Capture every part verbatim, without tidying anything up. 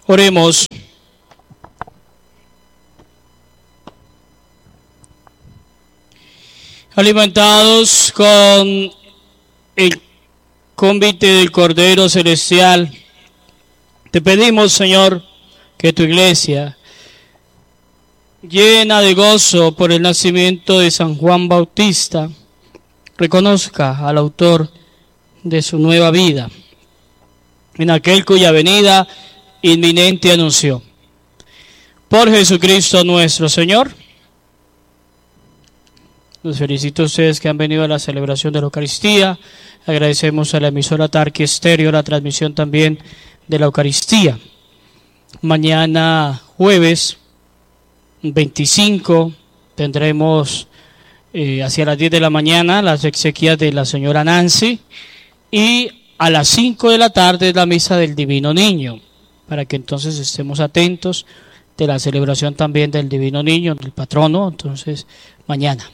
Oremos. Alimentados con el convite del Cordero Celestial, te pedimos, Señor, que tu iglesia, llena de gozo por el nacimiento de San Juan Bautista, reconozca al autor de su nueva vida, en aquel cuya venida inminente anunció. Por Jesucristo nuestro Señor. Los felicito a ustedes que han venido a la celebración de la Eucaristía. Agradecemos a la emisora Tarqui Estéreo la transmisión también de la Eucaristía. Mañana jueves veinticinco tendremos eh, hacia las diez de la mañana las exequias de la señora Nancy, y a las cinco de la tarde la misa del Divino Niño, para que entonces estemos atentos de la celebración también del Divino Niño, del patrono. Entonces mañana.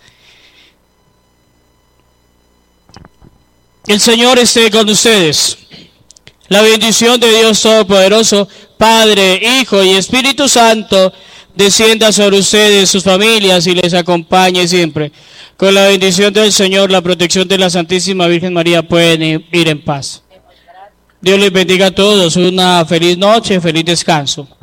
El Señor esté con ustedes. La bendición de Dios Todopoderoso, Padre, Hijo y Espíritu Santo, descienda sobre ustedes, sus familias, y les acompañe siempre. Con la bendición del Señor, la protección de la Santísima Virgen María, pueden ir en paz. Dios les bendiga a todos. Una feliz noche, feliz descanso.